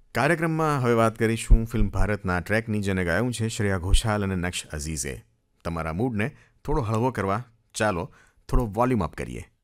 કાર્યક્રમમાં હવે વાત કરીશું ફિલ્મ ભારતના ટ્રેકની, જેને ગાયું છે શ્રેયા ઘોષાલ અને નક્શ અઝીઝે. તમારા મૂડને થોડો હળવો કરવા ચાલો થોડો વોલ્યુમ અપ કરીએ.